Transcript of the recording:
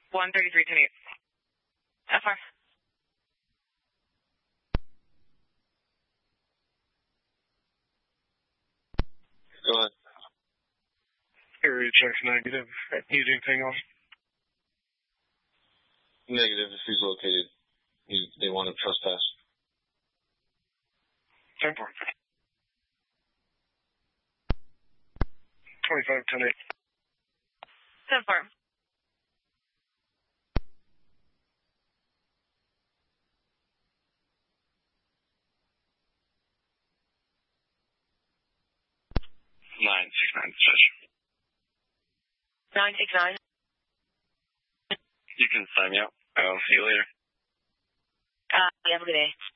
133-10-8. FR. Go ahead. Area check's negative. Need anything else? Negative if he's located. They want to trespass. 10-4. 25-10-8. 10-4. Nine, 6-9, Judge. 969. You can sign me out. I'll see you later. Have a good day.